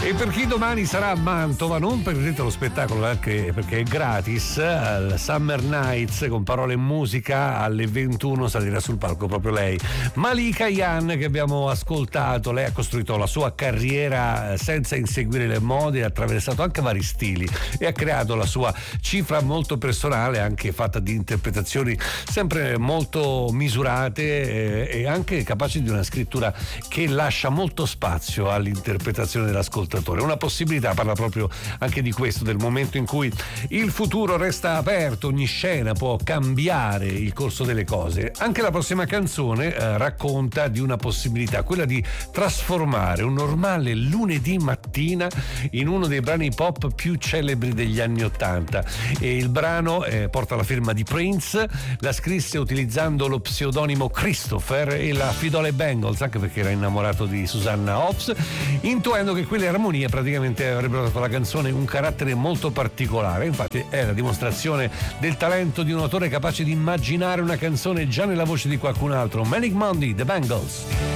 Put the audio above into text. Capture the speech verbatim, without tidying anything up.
E per chi domani sarà a Mantova, non perdete lo spettacolo anche perché è gratis, al Summer Nights con parole e musica alle ventuno salirà sul palco proprio lei, Malika Yan, che abbiamo ascoltato. Lei ha costruito la sua carriera senza inseguire le mode, ha attraversato anche vari stili e ha creato la sua cifra molto personale, anche fatta di interpretazioni sempre molto misurate e anche capaci di una scrittura che lascia molto spazio all'interpretazione dell'ascoltatore. Una possibilità, parla proprio anche di questo, del momento in cui il futuro resta aperto, ogni scena può cambiare il corso delle cose. Anche la prossima canzone eh, racconta di una possibilità, quella di trasformare un normale lunedì mattina in uno dei brani pop più celebri degli anni Ottanta. E il brano eh, porta la firma di Prince, la scrisse utilizzando lo pseudonimo Christopher e la affidò alle Bangles, anche perché era innamorato di Susanna Hoffs, intuendo che quelle armonie praticamente avrebbero dato alla canzone un carattere molto particolare. Infatti è la dimostrazione del talento di un autore capace di immaginare una canzone già nella voce di qualcun altro. Manic Monday, The Bangles.